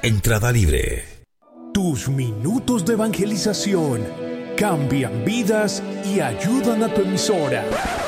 Entrada libre. Tus minutos de evangelización cambian vidas y ayudan a tu emisora.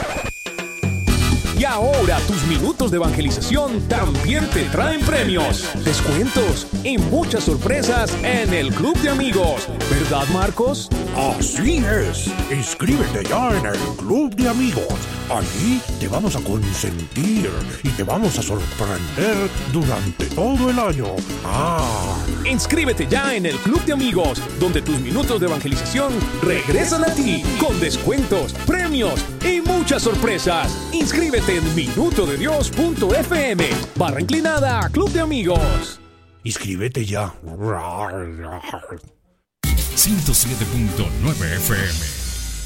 Y ahora tus minutos de evangelización también te traen premios, descuentos y muchas sorpresas en el Club de Amigos. ¿Verdad, Marcos? Así es. Inscríbete ya en el Club de Amigos. Allí te vamos a consentir y te vamos a sorprender durante todo el año. Inscríbete ya en el Club de Amigos, donde tus minutos de evangelización regresan a ti con descuentos, premios y muchas sorpresas. Inscríbete en minutodedios.fm/inclinada Club de Amigos. Inscríbete ya. 107.9 FM.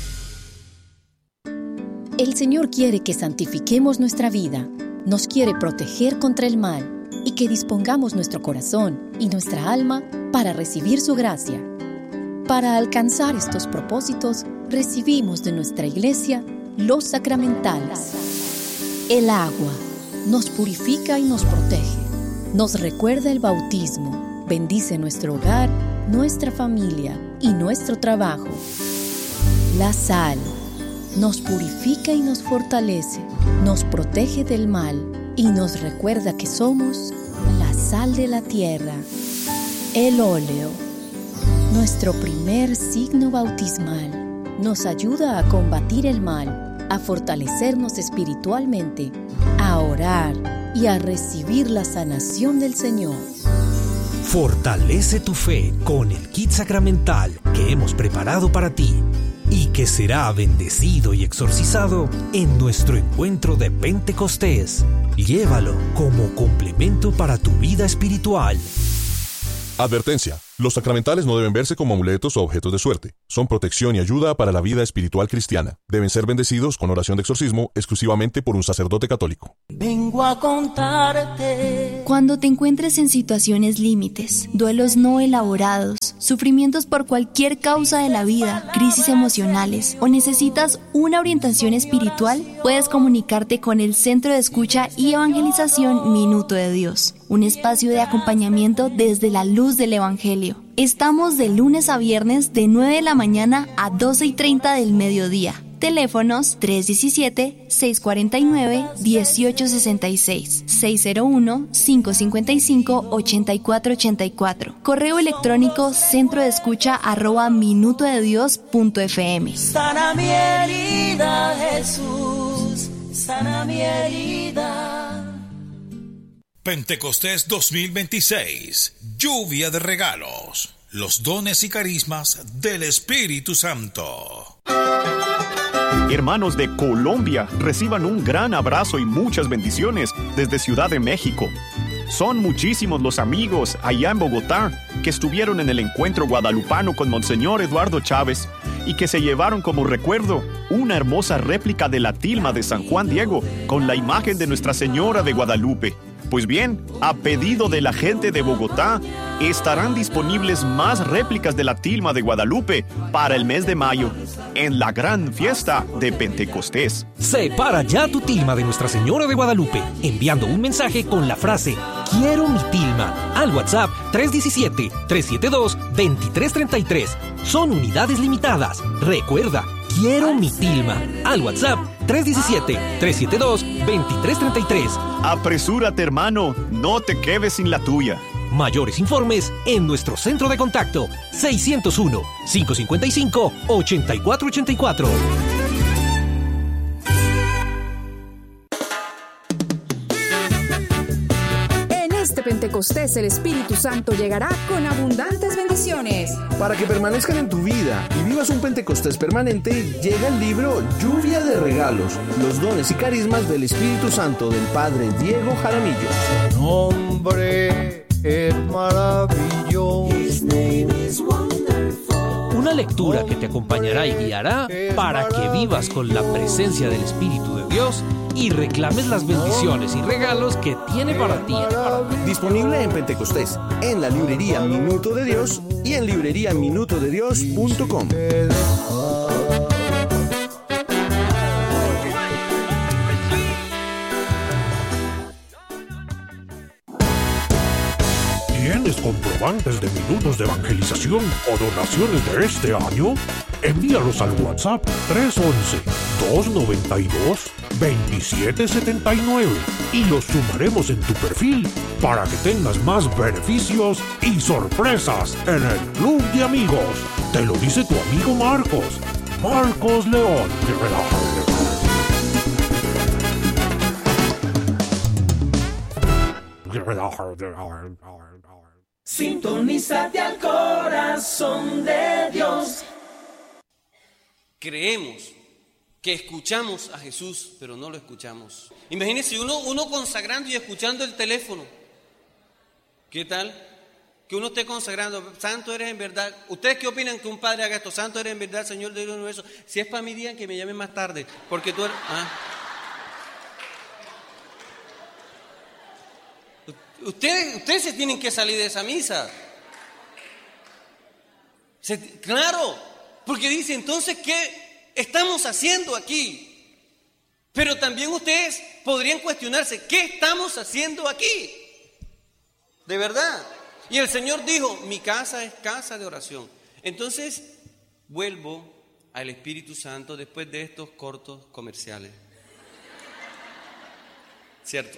El Señor quiere que santifiquemos nuestra vida, nos quiere proteger contra el mal y que dispongamos nuestro corazón y nuestra alma para recibir su gracia. Para alcanzar estos propósitos, recibimos de nuestra iglesia los sacramentales. El agua nos purifica y nos protege, nos recuerda el bautismo, bendice nuestro hogar, nuestra familia y nuestro trabajo. La sal nos purifica y nos fortalece, nos protege del mal y nos recuerda que somos la sal de la tierra. El óleo, nuestro primer signo bautismal, nos ayuda a combatir el mal, a fortalecernos espiritualmente, a orar y a recibir la sanación del Señor. Fortalece tu fe con el kit sacramental que hemos preparado para ti y que será bendecido y exorcizado en nuestro encuentro de Pentecostés. Llévalo como complemento para tu vida espiritual. Advertencia. Los sacramentales no deben verse como amuletos o objetos de suerte. Son protección y ayuda para la vida espiritual cristiana. Deben ser bendecidos con oración de exorcismo exclusivamente por un sacerdote católico. Vengo a contarte. Cuando te encuentres en situaciones límites, duelos no elaborados, sufrimientos por cualquier causa de la vida, crisis emocionales o necesitas una orientación espiritual, puedes comunicarte con el Centro de Escucha y Evangelización Minuto de Dios, un espacio de acompañamiento desde la luz del Evangelio. Estamos de lunes a viernes de 9 de la mañana a 12:30 del mediodía. Teléfonos 317-649-1866, 601-555-8484. Correo electrónico centrodeescucha@minutodedios.fm. Sana mi herida, Jesús, sana mi herida. Pentecostés 2026. Lluvia de regalos. Los dones y carismas del Espíritu Santo. Hermanos de Colombia, reciban un gran abrazo y muchas bendiciones desde Ciudad de México. Son muchísimos los amigos allá en Bogotá que estuvieron en el encuentro guadalupano con Monseñor Eduardo Chávez y que se llevaron como recuerdo una hermosa réplica de la tilma de San Juan Diego con la imagen de Nuestra Señora de Guadalupe. Pues bien, a pedido de la gente de Bogotá, estarán disponibles más réplicas de la tilma de Guadalupe para el mes de mayo, en la gran fiesta de Pentecostés. Separa ya tu tilma de Nuestra Señora de Guadalupe, enviando un mensaje con la frase "Quiero mi tilma" al WhatsApp 317-372-2333. Son unidades limitadas. Recuerda, "Quiero mi tilma" al WhatsApp 317-372-2333. Apresúrate, hermano, no te quedes sin la tuya. Mayores informes en nuestro centro de contacto 601-555-8484. Pentecostés, el Espíritu Santo llegará con abundantes bendiciones. Para que permanezcan en tu vida y vivas un Pentecostés permanente, llega el libro Lluvia de Regalos, los dones y carismas del Espíritu Santo del Padre Diego Jaramillo. Su nombre es maravilloso. Una lectura que te acompañará y guiará para que vivas con la presencia del Espíritu de Dios y reclames las bendiciones y regalos que tiene para ti. Disponible en Pentecostés, en la librería Minuto de Dios y en libreriaminutodedios.com. ¿Tienes comprobantes de minutos de evangelización o donaciones de este año? Envíalos al WhatsApp 311-292-2779 y los sumaremos en tu perfil para que tengas más beneficios y sorpresas en el Club de Amigos. Te lo dice tu amigo Marcos León. Sintonízate al corazón de Dios. Creemos que escuchamos a Jesús, pero no lo escuchamos. Imagínense uno consagrando y escuchando el teléfono. ¿Qué tal? Que uno esté consagrando, santo eres en verdad. ¿Ustedes qué opinan que un padre haga esto? Santo eres en verdad, Señor del universo. Si es para mi día, que me llamen más tarde, porque tú eres... Ustedes se tienen que salir de esa misa. Claro, porque dice, entonces, ¿qué estamos haciendo aquí? Pero también ustedes podrían cuestionarse, ¿qué estamos haciendo aquí? De verdad. Y el Señor dijo, mi casa es casa de oración. Entonces, vuelvo al Espíritu Santo después de estos cortos comerciales. ¿Cierto?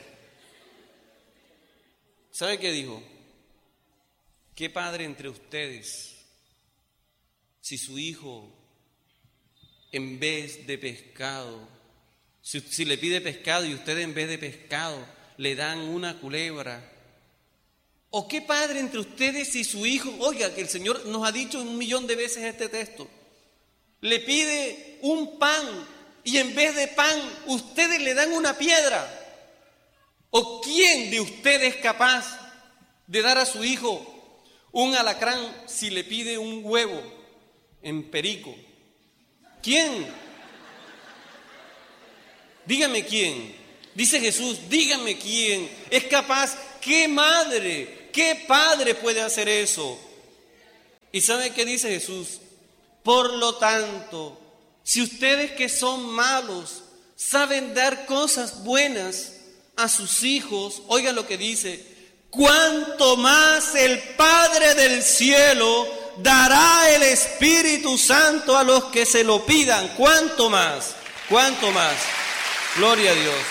¿Sabe qué dijo? ¿Qué padre entre ustedes, si su hijo, en vez de pescado, si le pide pescado y ustedes en vez de pescado le dan una culebra? ¿O qué padre entre ustedes si su hijo, oiga, que el Señor nos ha dicho 1,000,000 de veces este texto, le pide un pan y en vez de pan ustedes le dan una piedra? ¿O quién de ustedes es capaz de dar a su hijo un alacrán si le pide un huevo en perico? ¿Quién? Dígame quién. Dice Jesús, dígame quién es capaz. ¿Qué madre, qué padre puede hacer eso? ¿Y sabe qué dice Jesús? Por lo tanto, si ustedes que son malos saben dar cosas buenas a sus hijos, oigan lo que dice, cuánto más el Padre del cielo dará el Espíritu Santo a los que se lo pidan. ¿Cuánto más? ¿Cuánto más? Gloria a Dios.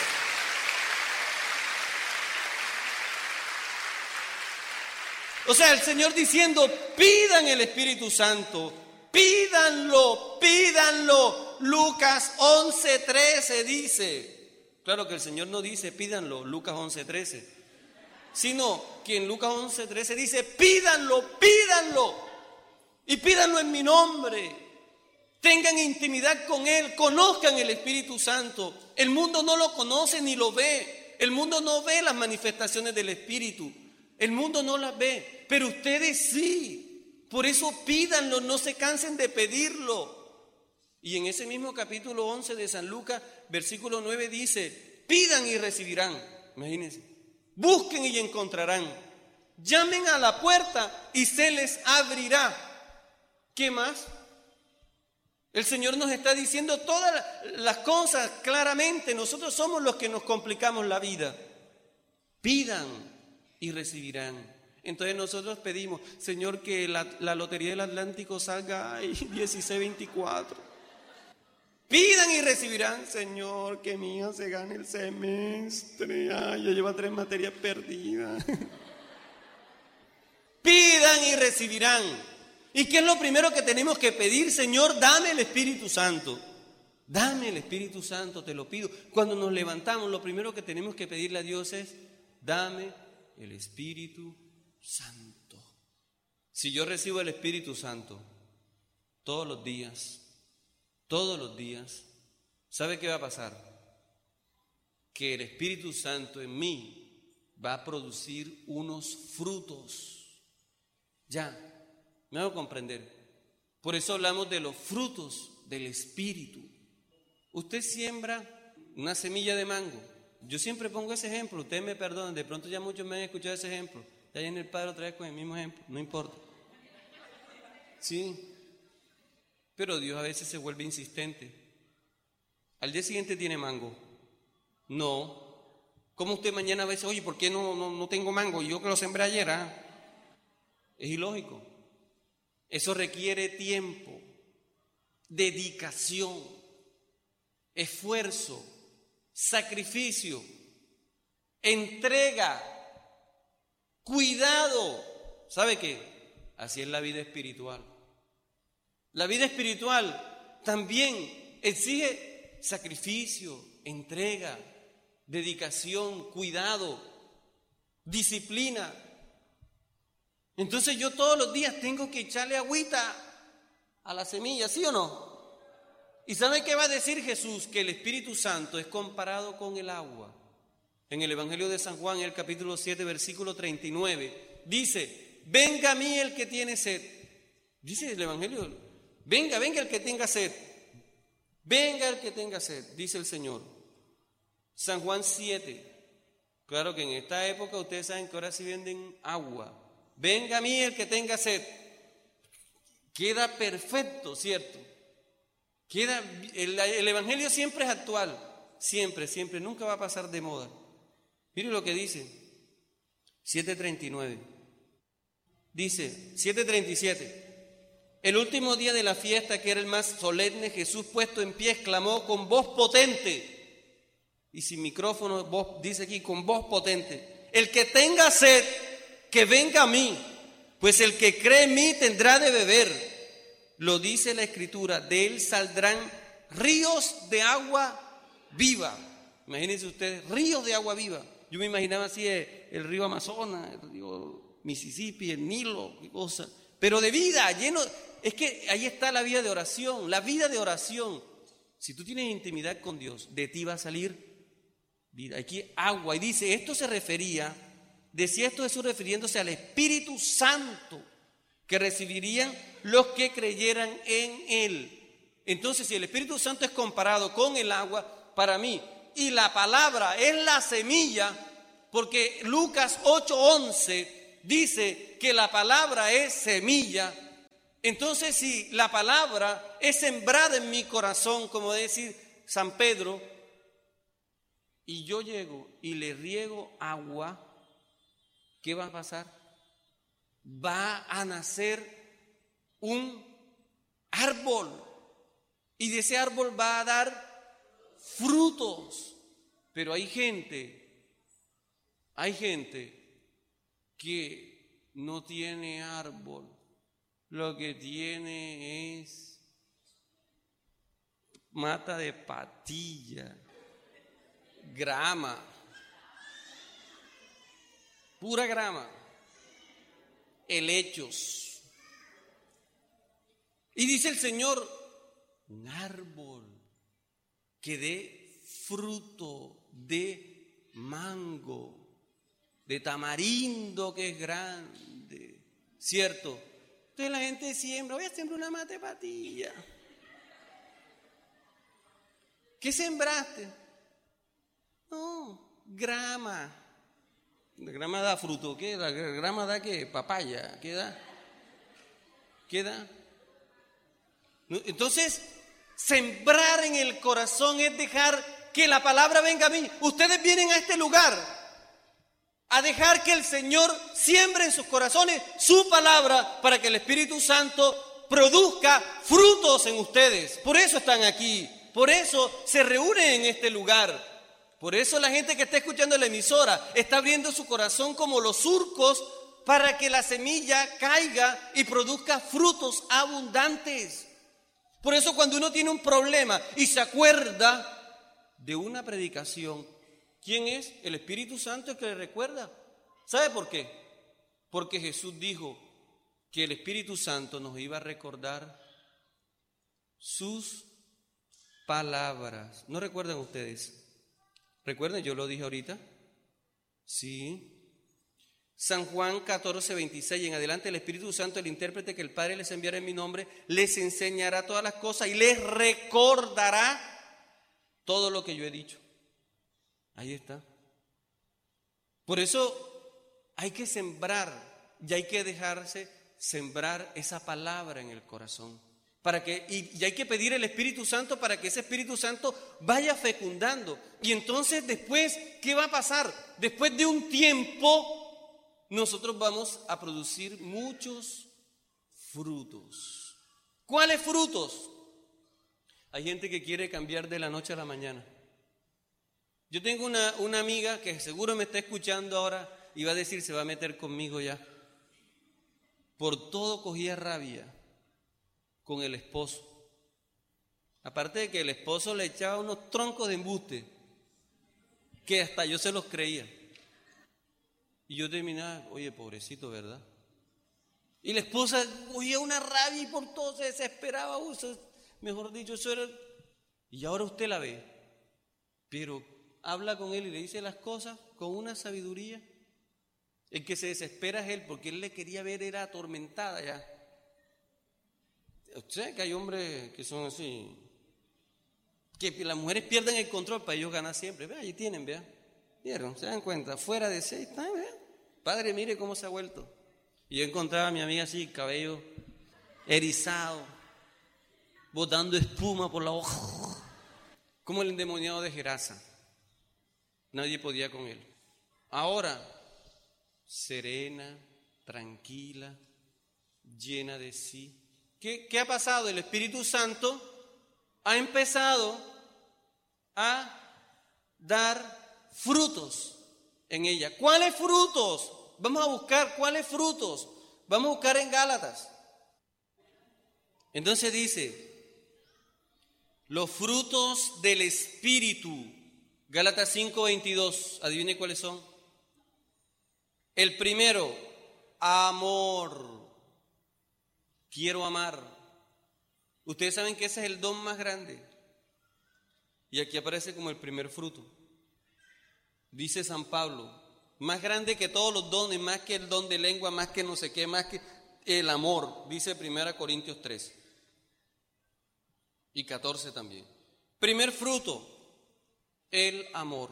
O sea, el Señor diciendo, pidan el Espíritu Santo, pídanlo, pídanlo. Lucas 11:13 dice. Claro que el Señor no dice pídanlo, Lucas 11:13, sino que en Lucas 11:13 dice pídanlo, pídanlo, y pídanlo en mi nombre. Tengan intimidad con Él, conozcan el Espíritu Santo. El mundo no lo conoce ni lo ve, el mundo no ve las manifestaciones del Espíritu, el mundo no las ve, pero ustedes sí. Por eso pídanlo, no se cansen de pedirlo. Y en ese mismo capítulo 11 de San Lucas, versículo 9 dice, pidan y recibirán. Imagínense, busquen y encontrarán, llamen a la puerta y se les abrirá. ¿Qué más? El Señor nos está diciendo todas las cosas claramente. Nosotros somos los que nos complicamos la vida. Pidan y recibirán. Entonces nosotros pedimos, Señor, que la lotería del Atlántico salga 1624. Pidan y recibirán, Señor, que mi hija se gane el semestre. Ay, ya lleva 3 materias perdidas. Pidan y recibirán. ¿Y qué es lo primero que tenemos que pedir? Señor, dame el Espíritu Santo. Dame el Espíritu Santo, te lo pido. Cuando nos levantamos, lo primero que tenemos que pedirle a Dios es, dame el Espíritu Santo. Si yo recibo el Espíritu Santo todos los días, ¿sabe qué va a pasar? Que el Espíritu Santo en mí va a producir unos frutos. Ya, me hago comprender. Por eso hablamos de los frutos del Espíritu. Usted siembra una semilla de mango. Yo siempre pongo ese ejemplo, ustedes me perdonan, de pronto ya muchos me han escuchado ese ejemplo. Ya viene el Padre otra vez con el mismo ejemplo, no importa. Sí, pero Dios a veces se vuelve insistente. Al día siguiente tiene mango. No. ¿Cómo usted mañana va a decir, oye, ¿por qué no tengo mango? Yo que lo sembré ayer, Es ilógico. Eso requiere tiempo, dedicación, esfuerzo, sacrificio, entrega, cuidado. ¿Sabe qué? Así es la vida espiritual. La vida espiritual también exige sacrificio, entrega, dedicación, cuidado, disciplina. Entonces yo todos los días tengo que echarle agüita a la semilla, ¿sí o no? ¿Y sabe qué va a decir Jesús? Que el Espíritu Santo es comparado con el agua. En el Evangelio de San Juan, en el capítulo 7, versículo 39, dice: venga a mí el que tiene sed. Dice el Evangelio: venga el que tenga sed. Venga el que tenga sed, dice el Señor. San Juan 7. Claro que en esta época ustedes saben que ahora sí venden agua. Venga a mí el que tenga sed. Queda perfecto, ¿cierto? El Evangelio siempre es actual. Siempre, nunca va a pasar de moda. Mire lo que dice 7:39. Dice 7:37. El último día de la fiesta, que era el más solemne, Jesús, puesto en pie, exclamó con voz potente, y sin micrófono, dice aquí, con voz potente: el que tenga sed, que venga a mí, pues el que cree en mí tendrá de beber. Lo dice la Escritura: de él saldrán ríos de agua viva. Imagínense ustedes, ríos de agua viva. Yo me imaginaba así el río Amazonas, el río Mississippi, el Nilo, qué cosa. Pero de vida, lleno. Es que ahí está la vida de oración, la vida de oración. Si tú tienes intimidad con Dios, de ti va a salir vida. Aquí agua. Y dice, esto se refería, decía esto Jesús refiriéndose al Espíritu Santo que recibirían los que creyeran en Él. Entonces, si el Espíritu Santo es comparado con el agua, para mí, y la palabra es la semilla, porque Lucas 8:11 dice que la palabra es semilla. Entonces, si la palabra es sembrada en mi corazón, como decir San Pedro, y yo llego y le riego agua, ¿qué va a pasar? Va a nacer un árbol, y de ese árbol va a dar frutos. Pero hay gente que no tiene árbol, lo que tiene es mata de patilla, grama, pura grama, helechos. Y dice el Señor, un árbol que dé fruto de mango, de tamarindo que es grande, ¿cierto? Entonces la gente siembra, voy a sembrar una mata de patilla. ¿Qué sembraste? No, grama. La grama da fruto, ¿qué? La grama da ¿qué? Papaya, ¿qué da? ¿Qué da? Entonces, sembrar en el corazón es dejar que la palabra venga a mí. Ustedes vienen a este lugar a dejar que el Señor siembre en sus corazones su palabra para que el Espíritu Santo produzca frutos en ustedes. Por eso están aquí, por eso se reúnen en este lugar. Por eso la gente que está escuchando la emisora está abriendo su corazón como los surcos para que la semilla caiga y produzca frutos abundantes. Por eso cuando uno tiene un problema y se acuerda de una predicación, ¿quién es? El Espíritu Santo el que le recuerda. ¿Sabe por qué? Porque Jesús dijo que el Espíritu Santo nos iba a recordar sus palabras. ¿No recuerdan ustedes? ¿Recuerdan? Yo lo dije ahorita. Sí. San Juan 14:26 en adelante, el Espíritu Santo, el intérprete que el Padre les enviará en mi nombre, les enseñará todas las cosas y les recordará todo lo que yo he dicho. Ahí está. Por eso hay que sembrar y hay que dejarse sembrar esa palabra en el corazón. Y hay que pedir el Espíritu Santo para que ese Espíritu Santo vaya fecundando. Y entonces después, ¿qué va a pasar? Después de un tiempo, nosotros vamos a producir muchos frutos. ¿Cuáles frutos? Hay gente que quiere cambiar de la noche a la mañana. Yo tengo una amiga que seguro me está escuchando ahora y va a decir, se va a meter conmigo ya. Por todo cogía rabia con el esposo. Aparte de que el esposo le echaba unos troncos de embuste, que hasta yo se los creía. Y yo terminaba, oye, pobrecito, ¿verdad? Y la esposa cogía una rabia y por todo se desesperaba. Mejor dicho, eso era... Y ahora usted la ve, pero habla con él y le dice las cosas con una sabiduría. El que se desespera es él, porque él le quería ver, era atormentada ya. Usted sabe que hay hombres que son así, que las mujeres pierden el control para ellos ganar siempre. Vea, ahí tienen, vea. ¿Vieron? ¿Se dan cuenta? Fuera de sí, está, vea. Padre, mire cómo se ha vuelto. Y yo encontraba a mi amiga así, cabello erizado, botando espuma por la hoja, como el endemoniado de Gerasa. Nadie podía con él. Ahora, serena, tranquila, llena de sí. ¿Qué ha pasado? El Espíritu Santo ha empezado a dar frutos en ella. ¿Cuáles frutos? Vamos a buscar cuáles frutos. Vamos a buscar en Gálatas. Entonces dice, los frutos del Espíritu. Gálatas 5:22. Adivine cuáles son. El primero, amor. Quiero amar. Ustedes saben que ese es el don más grande. Y aquí aparece como el primer fruto. Dice San Pablo, más grande que todos los dones, más que el don de lengua, más que no sé qué, más que el amor. Dice 1 Corintios 3 y 14 también. Primer fruto, el amor.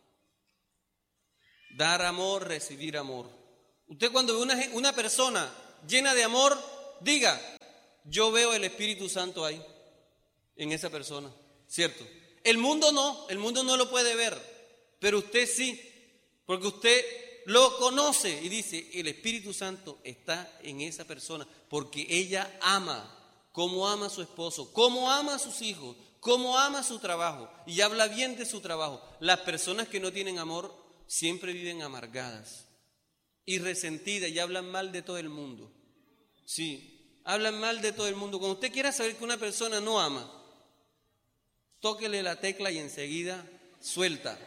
Dar amor, recibir amor. Usted cuando ve una persona llena de amor, diga, yo veo el Espíritu Santo ahí, en esa persona, ¿cierto? El mundo no lo puede ver, pero usted sí, porque usted lo conoce y dice, el Espíritu Santo está en esa persona, porque ella ama, como ama a su esposo, como ama a sus hijos, como ama su trabajo, y habla bien de su trabajo. Las personas que no tienen amor siempre viven amargadas y resentidas y hablan mal de todo el mundo. Sí, hablan mal de todo el mundo. Cuando usted quiera saber que una persona no ama, tóquele la tecla y enseguida suelta.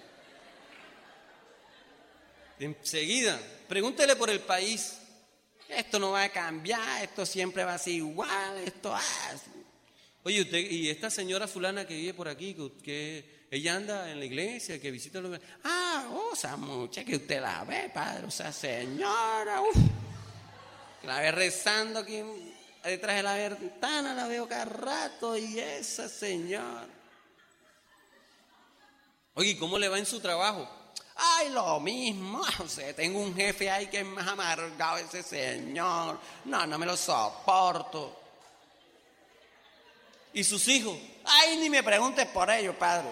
Enseguida, pregúntele por el país. Esto no va a cambiar, esto siempre va a ser igual, esto... Oye, usted, y esta señora fulana que vive por aquí, que ella anda en la iglesia, que visita los... esa mucha que usted la ve, padre, o sea, señora, que la ve rezando aquí detrás de la ventana, la veo cada rato, y esa señora. Oye, ¿cómo le va en su trabajo? Ay, lo mismo, o sea, tengo un jefe ahí que es más amargado, ese señor, no me lo soporto. ¿Y sus hijos? Ay, ni me preguntes por ellos, padre.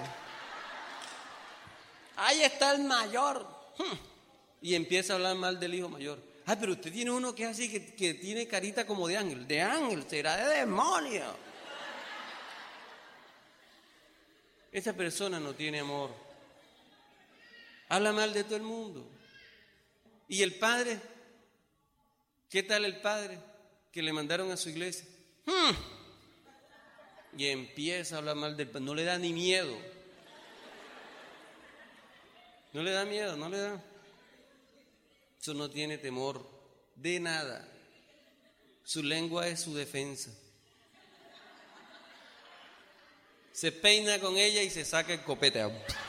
Ahí está el mayor. Y empieza a hablar mal del hijo mayor. Ay, pero usted tiene uno que es así, que tiene carita como de ángel. De ángel, será de demonio. Esa persona no tiene amor. Habla mal de todo el mundo. ¿Y el padre? ¿Qué tal el padre que le mandaron a su iglesia? Y empieza a hablar mal del padre. No le da ni miedo. No le da miedo, no le da. Eso no tiene temor de nada. Su lengua es su defensa. Se peina con ella y se saca el copete.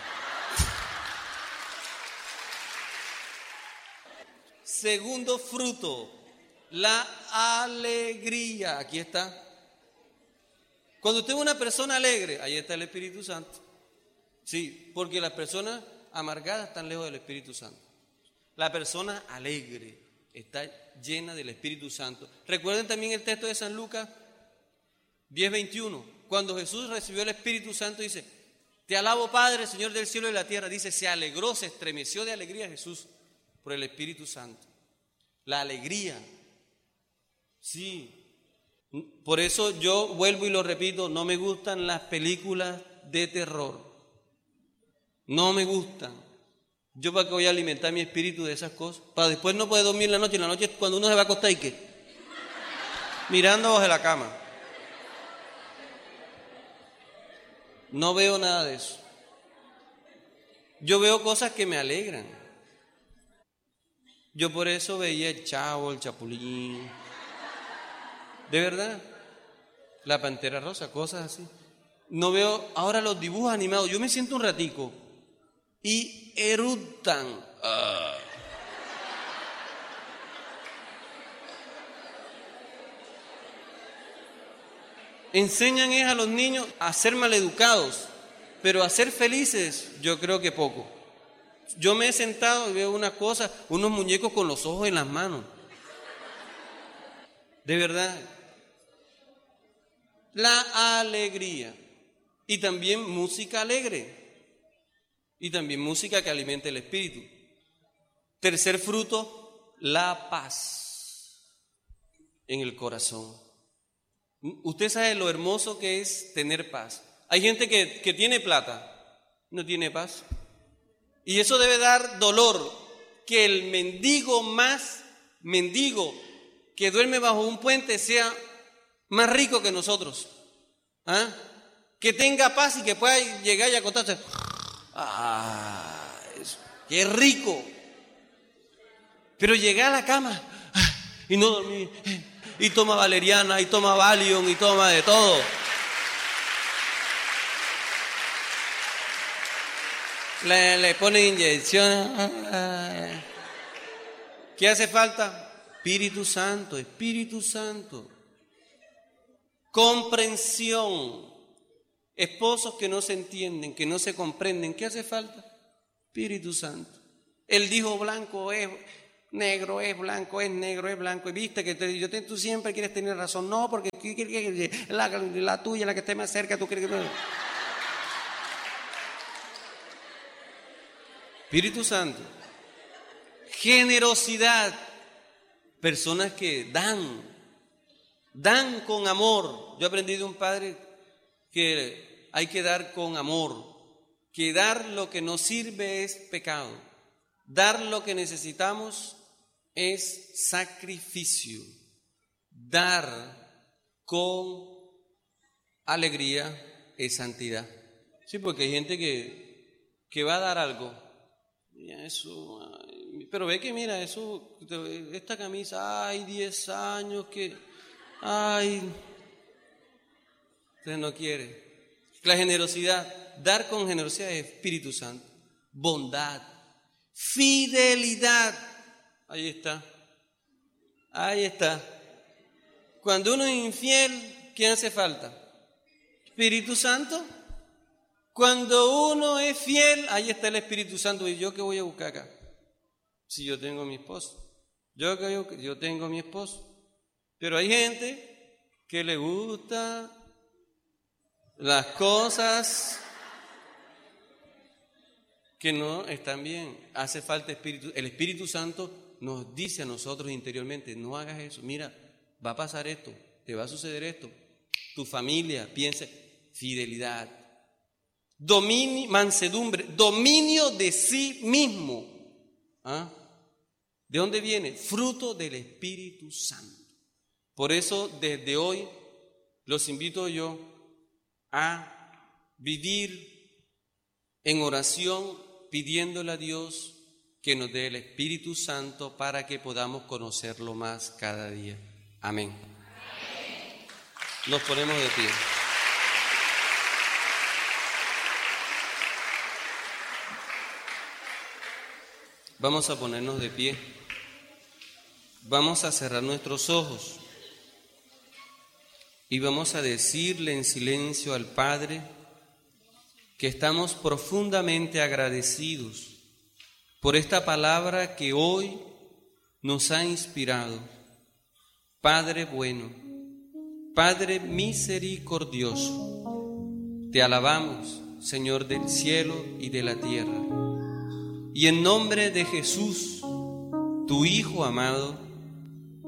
Segundo fruto, la alegría. Aquí está. Cuando usted es una persona alegre, ahí está el Espíritu Santo. Sí, porque las personas amargadas están lejos del Espíritu Santo. La persona alegre está llena del Espíritu Santo. Recuerden también el texto de San Lucas 10:21. Cuando Jesús recibió el Espíritu Santo, dice, te alabo, Padre, Señor del cielo y de la tierra. Dice, se alegró, se estremeció de alegría Jesús por el Espíritu Santo. la alegría. Sí. Por eso yo vuelvo y lo repito, no me gustan las películas de terror. No me gustan. ¿Yo para qué voy a alimentar mi espíritu de esas cosas? Para después no poder dormir en la noche. En la noche cuando uno se va a acostar, ¿y qué? Mirando abajo de la cama. No veo nada de eso. Yo veo cosas que me alegran. Yo por eso veía el Chavo, el Chapulín. De verdad. La Pantera Rosa, cosas así. No veo ahora los dibujos animados. Yo me siento un ratico y eructan. Enseñan a los niños a ser maleducados, pero a ser felices yo creo que poco. Yo me he sentado y veo unas cosas, unos muñecos con los ojos en las manos. De verdad. La alegría. Y también música alegre. Y también música que alimente el espíritu. Tercer fruto, la paz en el corazón. Usted sabe lo hermoso que es tener paz. Hay gente que tiene plata, no tiene paz. Y eso debe dar dolor, que el mendigo que duerme bajo un puente sea más rico que nosotros. ¿Ah? Que tenga paz y que pueda llegar y acostarse. ¡Qué rico! Pero llegué a la cama y no dormí. Y toma valeriana, y toma Valium, y toma de todo. Le pone inyección. ¿Qué hace falta? Espíritu Santo, Espíritu Santo. Comprensión. Esposos que no se entienden, que no se comprenden. ¿Qué hace falta? Espíritu Santo. Él dijo blanco es negro, es blanco, es negro, es blanco. Y viste que tú siempre quieres tener razón. No, porque la tuya, la que esté más cerca, tú crees que no. Espíritu Santo. Generosidad. Personas que dan con amor. Yo aprendí de un padre que hay que dar con amor, que dar lo que nos sirve es pecado, dar lo que necesitamos es sacrificio, dar con alegría es santidad. Sí, porque hay gente que va a dar algo, eso, pero ve que mira, eso, esta camisa, 10 años que, usted no quiere. La generosidad, dar con generosidad es Espíritu Santo. Bondad, fidelidad. Ahí está. Cuando uno es infiel, ¿quién hace falta? Espíritu Santo. Cuando uno es fiel, ahí está el Espíritu Santo. ¿Y yo qué voy a buscar acá? Si yo tengo a mi esposo. Yo tengo a mi esposo. Pero hay gente que le gusta las cosas que no están bien. Hace falta espíritu. El Espíritu Santo nos dice a nosotros interiormente, no hagas eso. Mira, va a pasar esto, te va a suceder esto. Tu familia, piense, fidelidad. Mansedumbre, dominio de sí mismo. ¿Ah? ¿De dónde viene? Fruto del Espíritu Santo. Por eso, desde hoy, los invito yo a vivir en oración, pidiéndole a Dios que nos dé el Espíritu Santo para que podamos conocerlo más cada día. Amén. Nos ponemos de pie. Vamos a ponernos de pie. Vamos a cerrar nuestros ojos y vamos a decirle en silencio al Padre que estamos profundamente agradecidos por esta palabra que hoy nos ha inspirado. Padre bueno, Padre misericordioso, te alabamos, Señor del cielo y de la tierra. Y en nombre de Jesús, tu Hijo amado,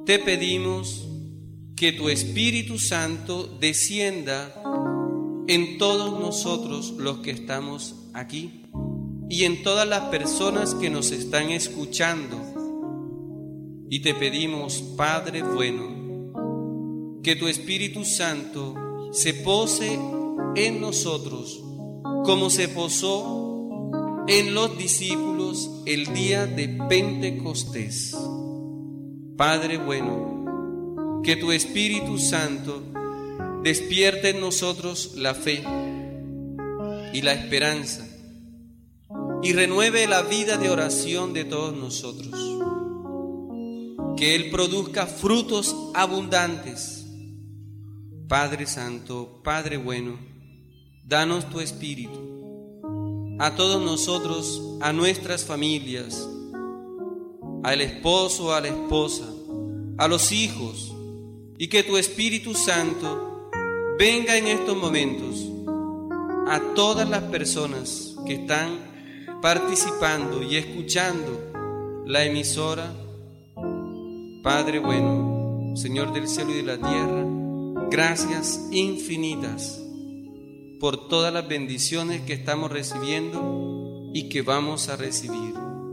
te pedimos que tu Espíritu Santo descienda en todos nosotros los que estamos aquí y en todas las personas que nos están escuchando. Y te pedimos, Padre bueno, que tu Espíritu Santo se pose en nosotros como se posó en los discípulos el día de Pentecostés. Padre bueno, que tu Espíritu Santo despierte en nosotros la fe y la esperanza y renueve la vida de oración de todos nosotros. Que Él produzca frutos abundantes. Padre Santo, Padre bueno, danos tu Espíritu a todos nosotros, a nuestras familias, al esposo, a la esposa, a los hijos, y que tu Espíritu Santo venga en estos momentos a todas las personas que están participando y escuchando la emisora. Padre bueno, Señor del cielo y de la tierra, gracias infinitas por todas las bendiciones que estamos recibiendo y que vamos a recibir.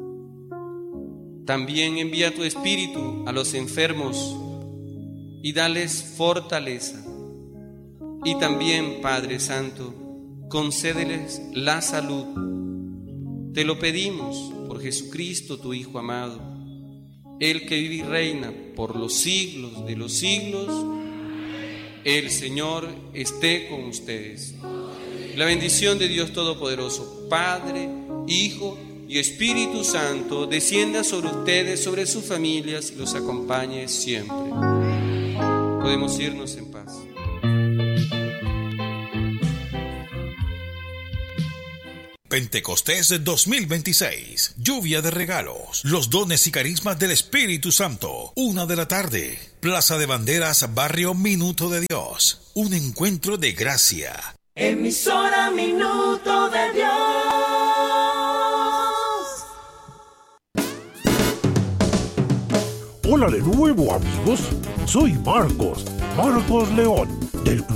También envía tu Espíritu a los enfermos y dales fortaleza. Y también, Padre Santo, concédeles la salud. Te lo pedimos por Jesucristo, tu Hijo amado, el que vive y reina por los siglos de los siglos. El Señor esté con ustedes. La bendición de Dios Todopoderoso, Padre, Hijo y Espíritu Santo, descienda sobre ustedes, sobre sus familias y los acompañe siempre. Podemos irnos en paz. Pentecostés 2026, lluvia de regalos, los dones y carismas del Espíritu Santo, 1 de la tarde, Plaza de Banderas, Barrio Minuto de Dios, un encuentro de gracia. Emisora Minuto de Dios. Hola de nuevo, amigos. Soy Marcos León, del Club